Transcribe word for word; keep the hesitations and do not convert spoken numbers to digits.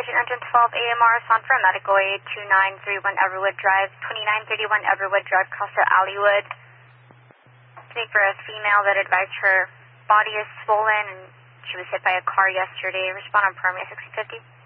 Pigeon Engine twelve A M R, on for medical aid, two nine three one Everwood Drive, twenty-nine thirty-one Everwood Drive, Costa Alleywood. Looking for a female that advised her body is swollen and she was hit by a car yesterday. Respond on Permian sixty fifty.